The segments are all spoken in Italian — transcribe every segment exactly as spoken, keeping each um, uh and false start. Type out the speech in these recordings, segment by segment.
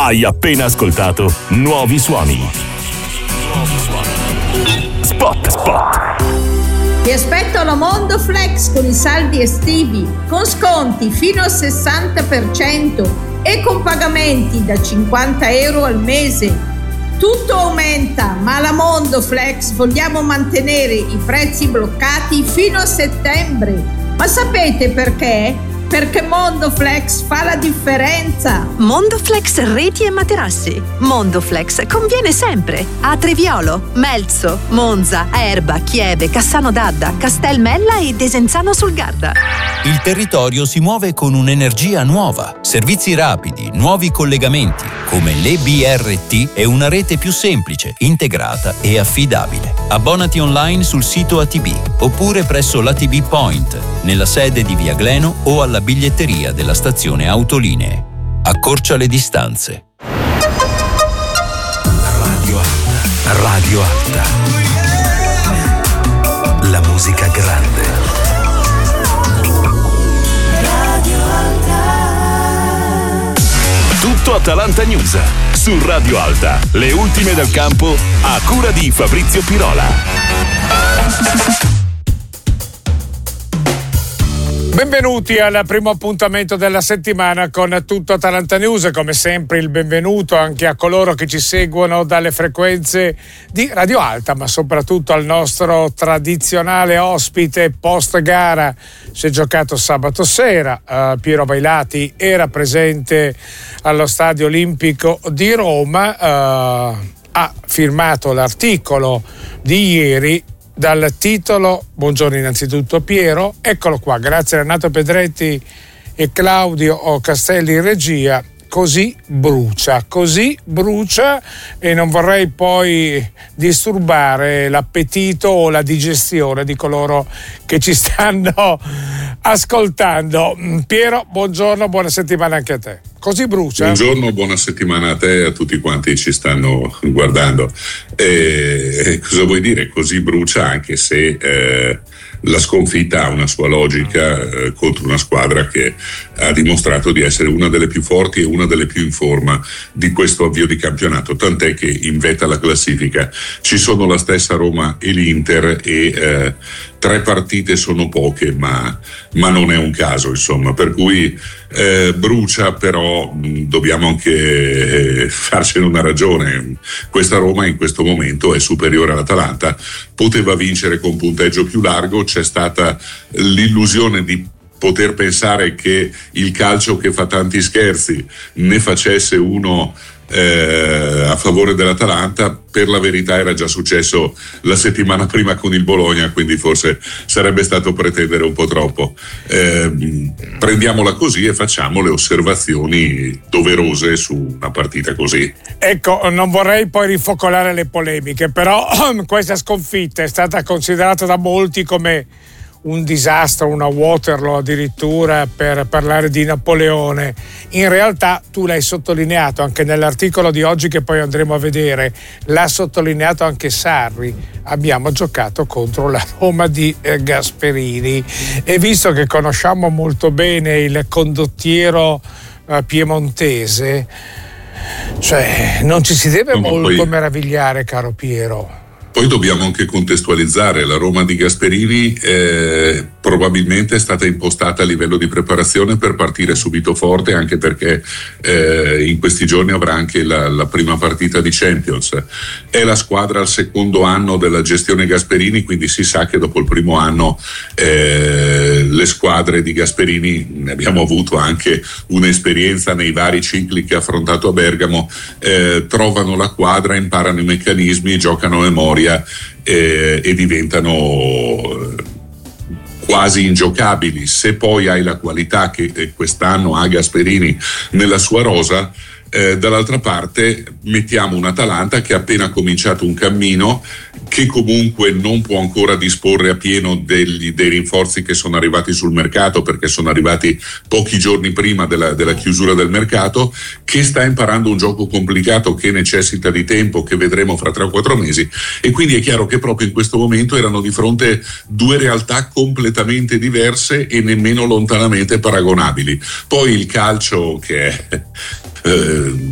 Hai appena ascoltato Nuovi Suoni. Spot, spot. Ti aspetto alla Mondo Flex con i saldi estivi, con sconti fino al sessanta per cento e con pagamenti da cinquanta euro al mese. Tutto aumenta, ma alla Mondo Flex vogliamo mantenere i prezzi bloccati fino a settembre. Ma sapete perché? Perché Mondoflex fa la differenza. Mondoflex reti e materassi. Mondoflex conviene sempre a Treviolo, Melzo, Monza, Erba, Chieve, Cassano d'Adda, Castelmella e Desenzano sul Garda. Il territorio si muove con un'energia nuova, servizi rapidi, nuovi collegamenti, come l'E B R T e una rete più semplice, integrata e affidabile. Abbonati online sul sito A T B oppure presso l'A T B Point, nella sede di Via Gleno o alla biglietteria della stazione Autolinee. Accorcia le distanze. Radio Alta. Radio Alta. La musica grande. Radio Alta. Tutto Atalanta News su Radio Alta. Le ultime del campo a cura di Fabrizio Pirola. Benvenuti al primo appuntamento della settimana con Tutto Atalanta News. Come sempre il benvenuto anche a coloro che ci seguono dalle frequenze di Radio Alta, ma soprattutto al nostro tradizionale ospite post gara. Si è giocato sabato sera, uh, Piero Vailati era presente allo Stadio Olimpico di Roma, uh, ha firmato l'articolo di ieri dal titolo, buongiorno innanzitutto Piero, eccolo qua, grazie a Renato Pedretti e Claudio Castelli in regia, così brucia, così brucia e non vorrei poi disturbare l'appetito o la digestione di coloro che ci stanno ascoltando. Piero, buongiorno, buona settimana anche a te. Così brucia? Buongiorno, buona settimana a te e a tutti quanti ci stanno guardando. Eh, cosa vuoi dire? Così brucia, anche se eh, la sconfitta ha una sua logica eh, contro una squadra che ha dimostrato di essere una delle più forti e una delle più in forma di questo avvio di campionato, tant'è che in vetta alla classifica ci sono la stessa Roma e l'Inter e eh, tre partite sono poche, ma, ma non è un caso, insomma, per cui eh, brucia, però mh, dobbiamo anche eh, farcene una ragione. Questa Roma in questo momento è superiore all'Atalanta, poteva vincere con punteggio più largo, c'è stata l'illusione di poter pensare che il calcio che fa tanti scherzi ne facesse uno eh, a favore dell'Atalanta. Per la verità era già successo la settimana prima con il Bologna, quindi forse sarebbe stato pretendere un po' troppo. Eh, prendiamola così e facciamo le osservazioni doverose su una partita così. Ecco, non vorrei poi rifocolare le polemiche, però questa sconfitta è stata considerata da molti come un disastro, una Waterloo addirittura, per parlare di Napoleone. In realtà tu l'hai sottolineato anche nell'articolo di oggi che poi andremo a vedere, l'ha sottolineato anche Sarri, abbiamo giocato contro la Roma di eh, Gasperini, e visto che conosciamo molto bene il condottiero eh, piemontese, cioè non ci si deve no, molto poi... meravigliare, caro Piero. Poi dobbiamo anche contestualizzare, la Roma di Gasperini eh, probabilmente è stata impostata a livello di preparazione per partire subito forte, anche perché eh, in questi giorni avrà anche la, la prima partita di Champions. È la squadra al secondo anno della gestione Gasperini, quindi si sa che dopo il primo anno eh, le squadre di Gasperini, ne abbiamo avuto anche un'esperienza nei vari cicli che ha affrontato a Bergamo, eh, trovano la quadra, imparano i meccanismi, giocano a memoria eh, e diventano quasi ingiocabili. Se poi hai la qualità che quest'anno ha Gasperini nella sua rosa, eh, dall'altra parte mettiamo un Atalanta che ha appena cominciato un cammino, che comunque non può ancora disporre a pieno degli, dei rinforzi che sono arrivati sul mercato, perché sono arrivati pochi giorni prima della, della chiusura del mercato, che sta imparando un gioco complicato che necessita di tempo, che vedremo fra tre o quattro mesi, e quindi è chiaro che proprio in questo momento erano di fronte due realtà completamente diverse e nemmeno lontanamente paragonabili. Poi il calcio, che è Eh,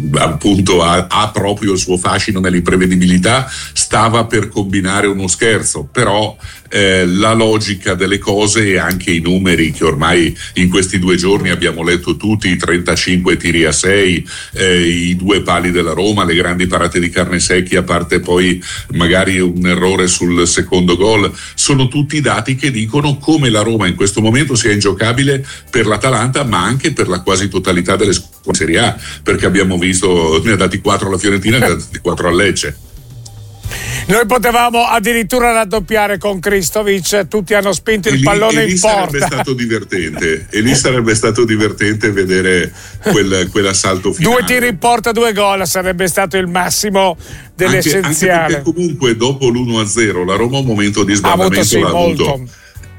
appunto ha, ha proprio il suo fascino nell'imprevedibilità, stava per combinare uno scherzo, però eh, la logica delle cose e anche i numeri che ormai in questi due giorni abbiamo letto tutti, i trentacinque tiri a sei, eh, i due pali della Roma, le grandi parate di Carnesecchi, a parte poi magari un errore sul secondo gol, sono tutti dati che dicono come la Roma in questo momento sia ingiocabile per l'Atalanta, ma anche per la quasi totalità delle squadre Serie A, perché abbiamo visto, ne ha dati quattro alla Fiorentina e ne ha dati quattro al Lecce. Noi potevamo addirittura raddoppiare con Kristovic, tutti hanno spinto il lì, pallone e lì in porta. Sarebbe stato divertente, e lì sarebbe stato divertente vedere quel, quell'assalto finale. Due tiri in porta, due gol, sarebbe stato il massimo dell'essenziale. Anche, anche perché comunque dopo l'uno a zero la Roma un momento di sbandamento ha avuto, sì, l'ha molto. avuto.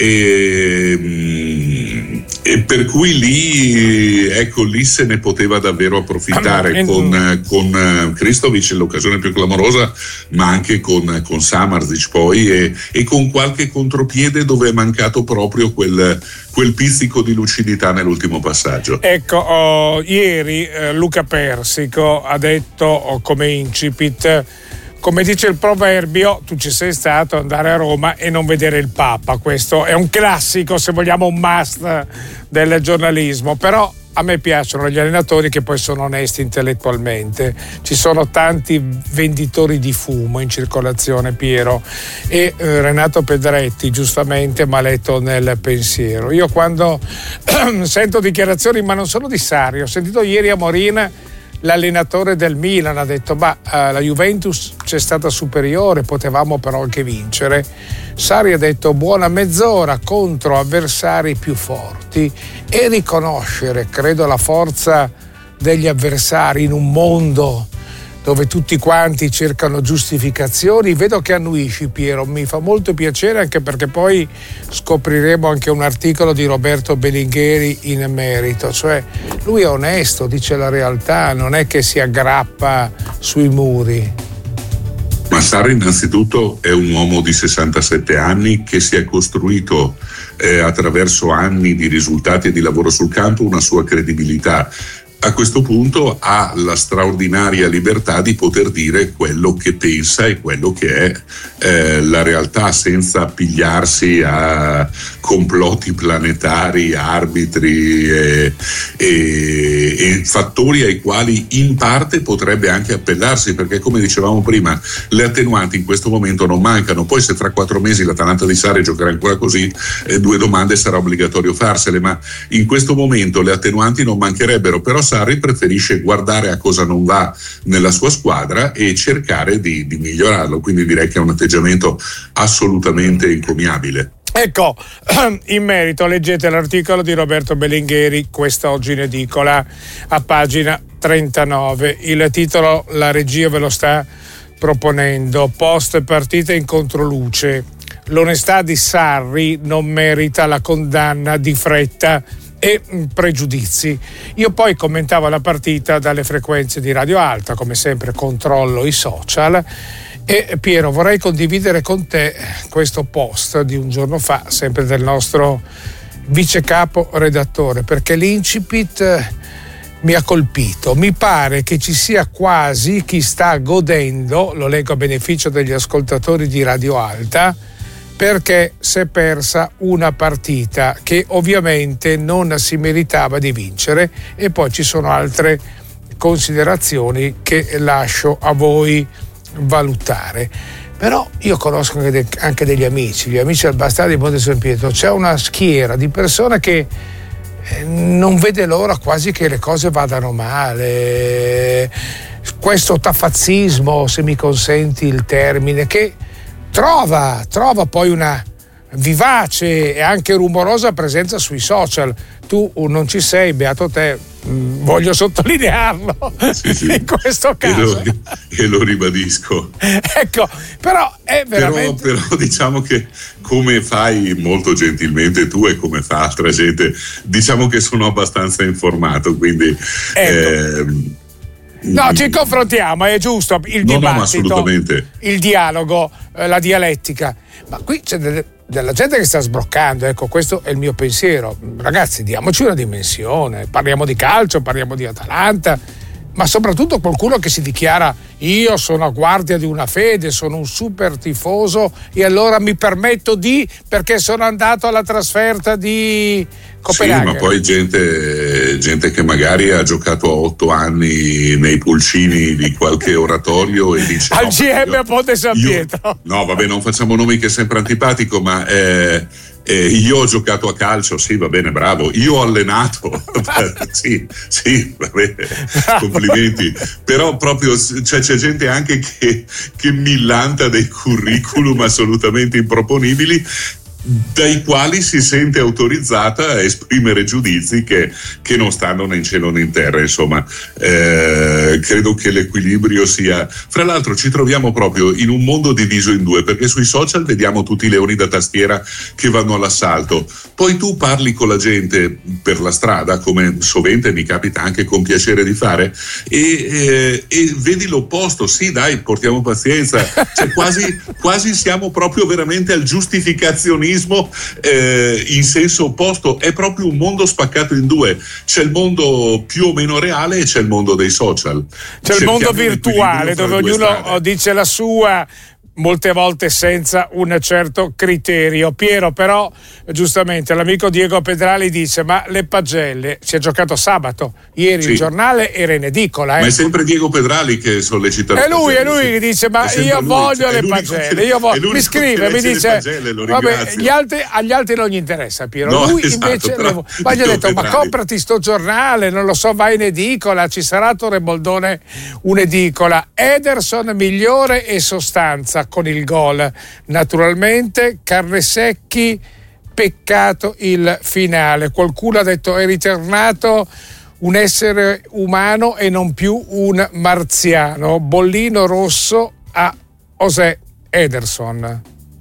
E, e per cui lì, ecco, lì se ne poteva davvero approfittare con, con Kristovic, l'occasione più clamorosa, ma anche con, con Samardžić poi, e, e con qualche contropiede dove è mancato proprio quel, quel pizzico di lucidità nell'ultimo passaggio. Ecco, oh, ieri eh, Luca Persico ha detto oh, come incipit, come dice il proverbio, tu ci sei stato, andare a Roma e non vedere il Papa. Questo è un classico, se vogliamo, un must del giornalismo, però a me piacciono gli allenatori che poi sono onesti intellettualmente. Ci sono tanti venditori di fumo in circolazione, Piero, e eh, Renato Pedretti giustamente mi ha letto nel pensiero. Io quando sento dichiarazioni, ma non solo di Sarri, ho sentito ieri a Morina l'allenatore del Milan, ha detto ma uh, la Juventus c'è stata superiore, potevamo però anche vincere. Sarri ha detto buona mezz'ora contro avversari più forti, e riconoscere, credo, la forza degli avversari in un mondo dove tutti quanti cercano giustificazioni. Vedo che annuisci, Piero, mi fa molto piacere, anche perché poi scopriremo anche un articolo di Roberto Bellingheri in merito, cioè lui è onesto, dice la realtà, non è che si aggrappa sui muri. Ma Sarri innanzitutto è un uomo di sessantasette anni che si è costruito eh, attraverso anni di risultati e di lavoro sul campo una sua credibilità. A questo punto ha la straordinaria libertà di poter dire quello che pensa e quello che è eh, la realtà, senza pigliarsi a complotti planetari, arbitri e, e, e fattori ai quali in parte potrebbe anche appellarsi, perché come dicevamo prima le attenuanti in questo momento non mancano. Poi se tra quattro mesi l'Atalanta di Sarri giocherà ancora così, eh, due domande sarà obbligatorio farsele, ma in questo momento le attenuanti non mancherebbero. Però Sarri preferisce guardare a cosa non va nella sua squadra e cercare di, di migliorarlo, quindi direi che è un atteggiamento assolutamente encomiabile. Ecco, in merito leggete l'articolo di Roberto Bellingheri quest'oggi in edicola a pagina trentanove. Il titolo la regia ve lo sta proponendo: post partita in controluce, l'onestà di Sarri non merita la condanna di fretta e pregiudizi. Io poi commentavo la partita dalle frequenze di Radio Alta, come sempre controllo i social, e Piero, vorrei condividere con te questo post di un giorno fa, sempre del nostro vice capo redattore, perché l'incipit mi ha colpito. Mi pare che ci sia quasi chi sta godendo, lo leggo a beneficio degli ascoltatori di Radio Alta, perché si è persa una partita che ovviamente non si meritava di vincere, e poi ci sono altre considerazioni che lascio a voi valutare. Però io conosco anche, de- anche degli amici, gli amici al Bastardi di Monte San Pietro, c'è una schiera di persone che eh, non vede l'ora quasi che le cose vadano male, questo tafazzismo, se mi consenti il termine, che Trova, trova poi una vivace e anche rumorosa presenza sui social. Tu non ci sei, beato te, mh, voglio sottolinearlo, sì, sì. In questo caso. E lo, e lo ribadisco. Ecco, però è veramente... Però, però diciamo che, come fai molto gentilmente tu e come fa altra gente, diciamo che sono abbastanza informato, quindi... Ecco. Ehm, No, ci confrontiamo, è giusto, il no, dibattito, no, assolutamente. Il dialogo, eh, la dialettica, ma qui c'è delle, della gente che sta sbroccando, ecco, questo è il mio pensiero. Ragazzi, diamoci una dimensione, parliamo di calcio, parliamo di Atalanta, ma soprattutto qualcuno che si dichiara: io sono a guardia di una fede, sono un super tifoso e allora mi permetto di, perché sono andato alla trasferta di Copenaghen. Sì, ma poi gente, gente che magari ha giocato a otto anni nei pulcini di qualche oratorio e dice al no, G M a Ponte San io, Pietro. No, vabbè, non facciamo nomi, che è sempre antipatico, ma eh, eh, io ho giocato a calcio, sì, va bene, bravo. Io ho allenato, sì, sì, va bene, complimenti. Però proprio cioè, c'è gente anche che, che millanta dei curriculum assolutamente improponibili, dai quali si sente autorizzata a esprimere giudizi che, che non stanno né in cielo né in terra. Insomma, eh, credo che l'equilibrio sia. Fra l'altro ci troviamo proprio in un mondo diviso in due, perché sui social vediamo tutti i leoni da tastiera che vanno all'assalto, poi tu parli con la gente per la strada, come sovente mi capita anche con piacere di fare, e, eh, e vedi l'opposto. Sì, dai, portiamo pazienza, cioè, quasi, quasi siamo proprio veramente al giustificazionismo Eh, in senso opposto. È proprio un mondo spaccato in due: c'è il mondo più o meno reale e c'è il mondo dei social. C'è il mondo virtuale dove ognuno dice la sua, molte volte senza un certo criterio. Piero, però giustamente l'amico Diego Pedrali dice: ma le pagelle si è giocato sabato, ieri sì. Il giornale era in edicola, eh? Ma è sempre Diego Pedrali che sollecita. È lui, è lui che dice: ma io lui, voglio le pagelle, io voglio. Mi scrive, mi dice pagelle, vabbè, gli altri, agli altri non gli interessa, Piero, no, lui esatto, invece però, ma gli ha detto: Pedrali. Ma comprati sto giornale, non lo so, vai in edicola, ci sarà a Torre Boldone un'edicola. Ederson migliore e sostanza con il gol, naturalmente. Carnesecchi, peccato il finale. Qualcuno ha detto: è ritornato un essere umano e non più un marziano. Bollino rosso a José Ederson.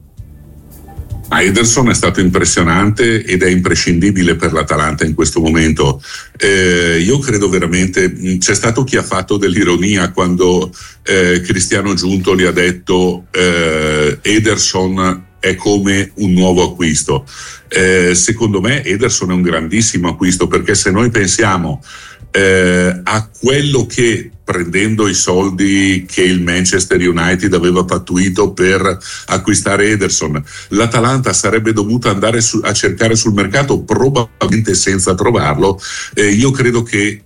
Ma Ederson è stato impressionante ed è imprescindibile per l'Atalanta in questo momento. Eh, io credo veramente, c'è stato chi ha fatto dell'ironia quando eh, Cristiano Giuntoli ha detto eh, Ederson è come un nuovo acquisto. Eh, secondo me Ederson è un grandissimo acquisto, perché se noi pensiamo eh, a quello che, prendendo i soldi che il Manchester United aveva pattuito per acquistare Ederson, l'Atalanta sarebbe dovuta andare su, a cercare sul mercato, probabilmente senza trovarlo. Eh, io credo che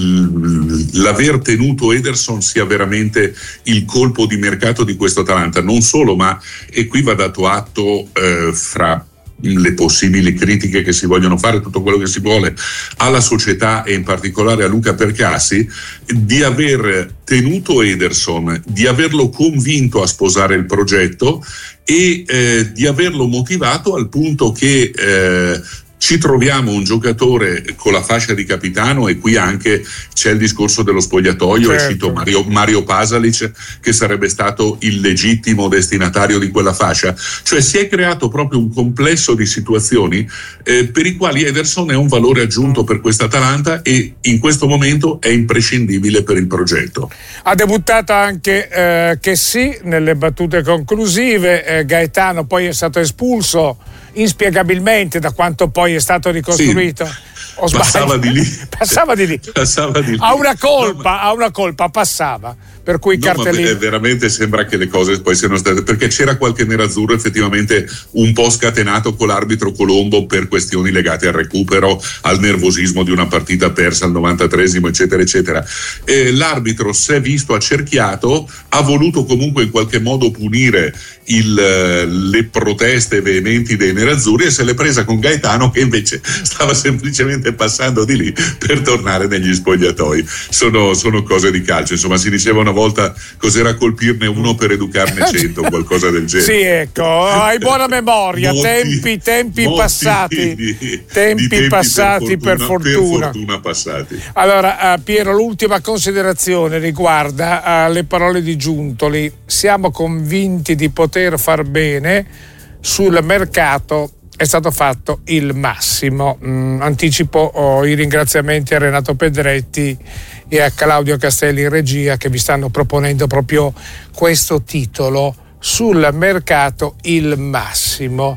l- l'aver tenuto Ederson sia veramente il colpo di mercato di questo Atalanta. Non solo, ma e qui va dato atto eh, fra le possibili critiche che si vogliono fare, tutto quello che si vuole, alla società e in particolare a Luca Percassi, di aver tenuto Ederson, di averlo convinto a sposare il progetto e eh, di averlo motivato al punto che eh, ci troviamo un giocatore con la fascia di capitano, e qui anche c'è il discorso dello spogliatoio, certo. E cito Mario, Mario Pasalic, che sarebbe stato il legittimo destinatario di quella fascia. Cioè si è creato proprio un complesso di situazioni eh, per i quali Ederson è un valore aggiunto per questa Atalanta e in questo momento è imprescindibile per il progetto. Ha debuttato anche eh, Chessy nelle battute conclusive, eh, Gaetano poi è stato espulso inspiegabilmente, da quanto poi è stato ricostruito. Sì. O passava di lì. Passava di lì. Passava di lì. Ha una colpa, no, ma... ha una colpa, passava. Per cui no, cartellini. Ma veramente sembra che le cose poi siano state, perché c'era qualche nerazzurro effettivamente un po' scatenato con l'arbitro Colombo per questioni legate al recupero, al nervosismo di una partita persa al novantatreesimo, eccetera eccetera. E l'arbitro si è visto accerchiato, ha voluto comunque in qualche modo punire il, le proteste veementi dei nerazzurri e se l'è presa con Gaetano, che invece stava semplicemente passando di lì per tornare negli spogliatoi. Sono, sono cose di calcio, insomma. Si diceva una volta cos'era colpirne uno per educarne cento, qualcosa del genere. Sì, ecco, hai buona memoria. Molti, tempi, tempi passati, di, tempi, di tempi passati per fortuna, per fortuna. Per fortuna passati. Allora, uh, Piero, l'ultima considerazione riguarda uh, le parole di Giuntoli. Siamo convinti di poter far bene sul mercato. È stato fatto il massimo. Mm, anticipo oh, i ringraziamenti a Renato Pedretti e a Claudio Castelli in regia, che vi stanno proponendo proprio questo titolo: sul mercato il massimo.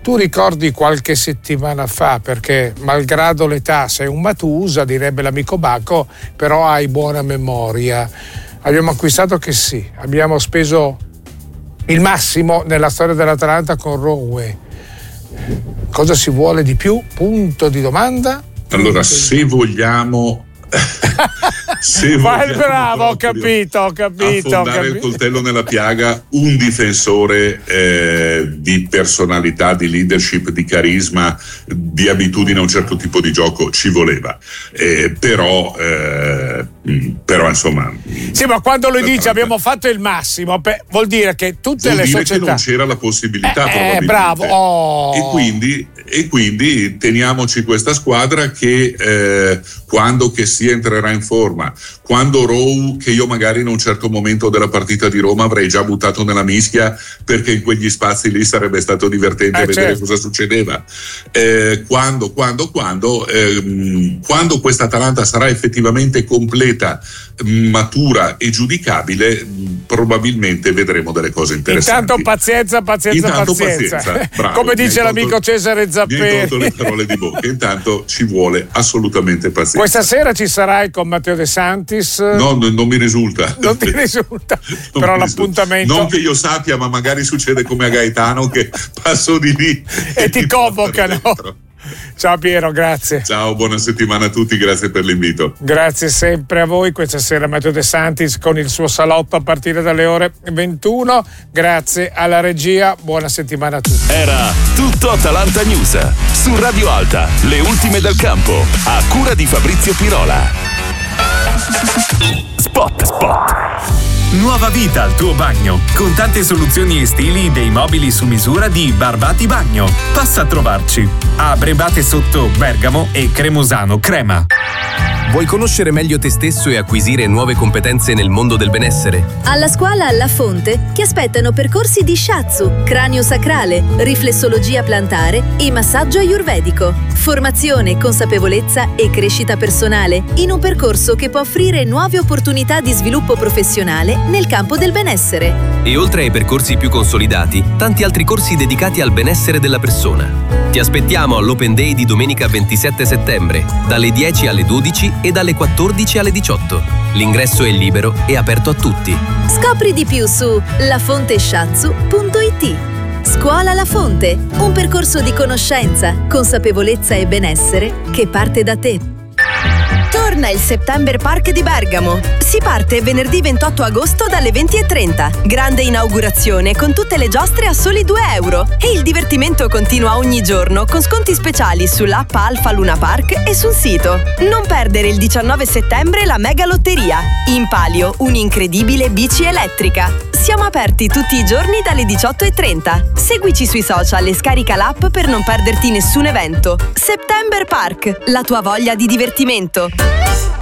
Tu ricordi qualche settimana fa, perché malgrado l'età sei un Matusa, direbbe l'amico Bacco, però hai buona memoria. Abbiamo acquistato che sì, abbiamo speso il massimo nella storia dell'Atalanta con Rowe. Cosa si vuole di più? Punto di domanda. Allora, se vogliamo... se Vai, bravo, ho capito, ho capito. Affondare ho capito. il coltello nella piaga, un difensore eh, di personalità, di leadership, di carisma, di abitudine a un certo tipo di gioco ci voleva. Eh, però, eh, però insomma. Sì, ma quando lui dice abbiamo fatto il massimo, beh, vuol dire che tutte vuol le dire società. che non c'era la possibilità, eh, probabilmente. Bravo. Oh. E quindi. E quindi teniamoci questa squadra che eh, quando che si entrerà in forma, quando Rowe, che io magari in un certo momento della partita di Roma avrei già buttato nella mischia perché in quegli spazi lì sarebbe stato divertente eh, vedere certo. cosa succedeva, eh, quando, quando, quando ehm, quando questa Atalanta sarà effettivamente completa, matura e giudicabile, probabilmente vedremo delle cose interessanti. Intanto pazienza, pazienza, Intanto pazienza, pazienza. Bravo, come dice l'amico tolto, Cesare Zapperi. mi hai tolto le parole di bocca. Intanto ci vuole assolutamente pazienza. Questa sera ci sarai con Matteo De Santis? No, non, non mi risulta. Non ti risulta, non però mi l'appuntamento. Risulta. Non che io sappia, ma magari succede come a Gaetano che passo di lì e, e ti convocano. Ciao Piero, grazie. Ciao, buona settimana a tutti, grazie per l'invito. Grazie sempre a voi. Questa sera Matteo De Santis con il suo salotto a partire dalle ore ventuno. Grazie alla regia, buona settimana a tutti. Era tutto Atalanta News su Radio Alta, le ultime del campo, a cura di Fabrizio Pirola. Spot, spot. Nuova vita al tuo bagno, con tante soluzioni e stili dei mobili su misura di Barbati Bagno. Passa a trovarci a Brebate Sotto Bergamo e Cremosano Crema. Vuoi conoscere meglio te stesso e acquisire nuove competenze nel mondo del benessere? Alla scuola La Fonte ti aspettano percorsi di shiatsu, cranio sacrale, riflessologia plantare e massaggio ayurvedico. Formazione, consapevolezza e crescita personale in un percorso che può offrire nuove opportunità di sviluppo professionale nel campo del benessere. E oltre ai percorsi più consolidati, tanti altri corsi dedicati al benessere della persona. Ti aspettiamo all'Open Day di domenica ventisette settembre, dalle dieci alle dodici e dalle quattordici alle diciotto. L'ingresso è libero e aperto a tutti. Scopri di più su lafonteshatsu punto it. Scuola La Fonte, un percorso di conoscenza, consapevolezza e benessere che parte da te. Torna il September Park di Bergamo. Si parte venerdì ventotto agosto dalle venti e trenta. Grande inaugurazione con tutte le giostre a soli due euro. E il divertimento continua ogni giorno con sconti speciali sull'app Alfa Luna Park e sul sito. Non perdere il diciannove settembre la mega lotteria. In palio un'incredibile bici elettrica. Siamo aperti tutti i giorni dalle diciotto e trenta. Seguici sui social e scarica l'app per non perderti nessun evento. September Park, la tua voglia di divertimento.